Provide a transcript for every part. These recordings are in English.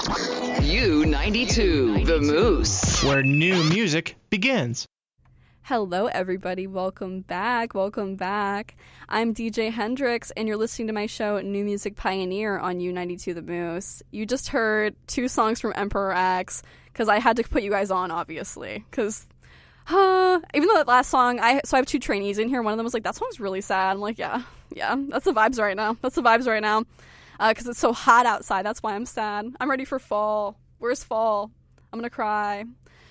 U92, The Moose, where new music begins. Hello, everybody. Welcome back. I'm DJ Hendrix, and you're listening to my show, New Music Pioneer, on U92 The Moose. You just heard 2 songs from Emperor X, because I had to put you guys on, obviously, because even though that last song, I have 2 trainees in here. One of them was like, that song's really sad. I'm like, yeah, that's the vibes right now. Because it's so hot outside. That's why I'm sad. I'm ready for fall. Where's fall? I'm gonna cry.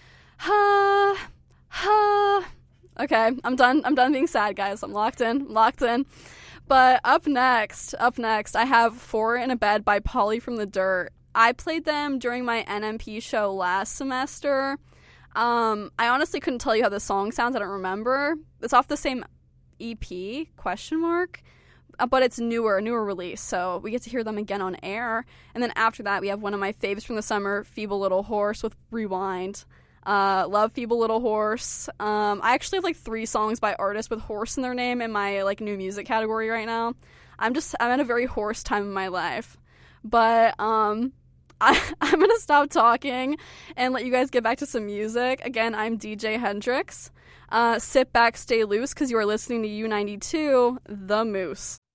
Okay, I'm done being sad, guys. I'm locked in. But up next, I have 4 in a Bed by Polly from the Dirt. I played them during my NMP show last semester. I honestly couldn't tell you how the song sounds. I don't remember. It's off the same EP, ? But it's newer release, so we get to hear them again on air. And then after that, we have one of my faves from the summer, Feeble Little Horse with Rewind. Love Feeble Little Horse. I actually have 3 songs by artists with horse in their name in my new music category right now. I'm at a very horse time in my life. But I'm gonna stop talking and let you guys get back to some music. Again, I'm DJ Hendrix. Sit back, stay loose, because you are listening to U92, The Moose.